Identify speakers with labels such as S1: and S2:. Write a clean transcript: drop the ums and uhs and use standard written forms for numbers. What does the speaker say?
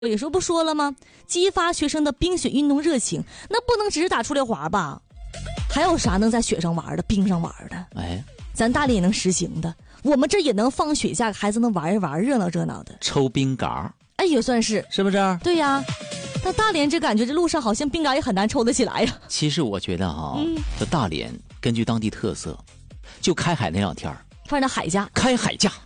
S1: 有时候不说了吗？激发学生的冰雪运动热情，那不能只是打出溜滑吧？还有啥能在雪上玩的、冰上玩的？
S2: 哎，
S1: 咱大连也能实行的，我们这也能放雪假，孩子能玩一玩，热闹热闹的。
S2: 抽冰杆，
S1: 哎，也算是，
S2: 是不是？
S1: 对呀。但大连这感觉，这路上好像冰杆也很难抽得起来呀。
S2: 其实我觉得这大连根据当地特色，就开海那2天，
S1: 放着海假，
S2: 开海假。